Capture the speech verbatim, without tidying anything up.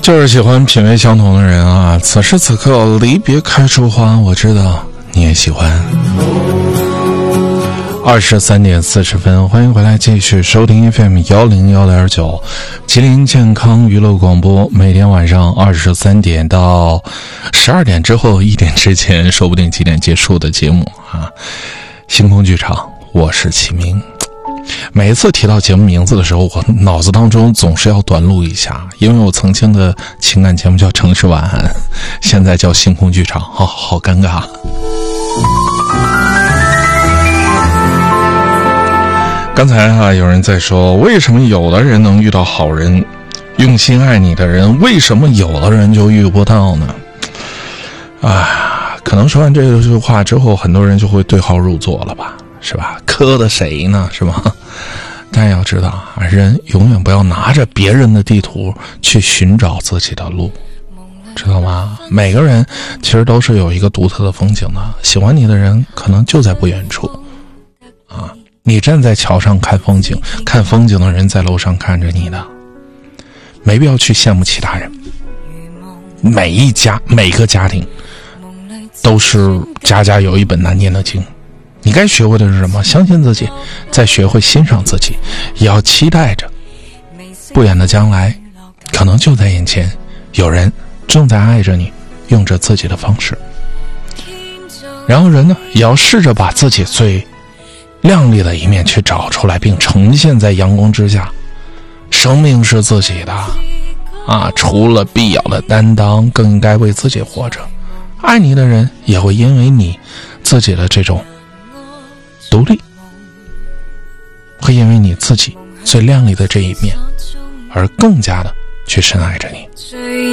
就是喜欢品味相同的人啊！此时此刻，离别开出花，我知道你也喜欢。二十三点四十分，欢迎回来，继续收听 F M 幺零幺点九，吉林健康娱乐广播。每天晚上二十三点到十二点之后一点之前，说不定几点结束的节目啊！星空剧场，我是启明。每一次提到节目名字的时候，我脑子当中总是要短路一下，因为我曾经的情感节目叫城市晚安，现在叫星空剧场，好、哦、好尴尬。刚才啊，有人在说，为什么有的人能遇到好人，用心爱你的人，为什么有的人就遇不到呢？啊，可能说完这句话之后，很多人就会对号入座了吧，是吧？磕的谁呢，是吧？但要知道啊，人永远不要拿着别人的地图去寻找自己的路，知道吗？每个人其实都是有一个独特的风景的，喜欢你的人可能就在不远处啊。你站在桥上看风景，看风景的人在楼上看着你的，没必要去羡慕其他人。每一家每个家庭都是家家有一本难念的经，你该学会的是什么？相信自己，再学会欣赏自己，也要期待着不远的将来可能就在眼前，有人正在爱着你，用着自己的方式。然后人呢，也要试着把自己最亮丽的一面去找出来，并呈现在阳光之下。生命是自己的啊，除了必要的担当，更应该为自己活着。爱你的人也会因为你自己的这种独立，会因为你自己最亮丽的这一面而更加的去深爱着你。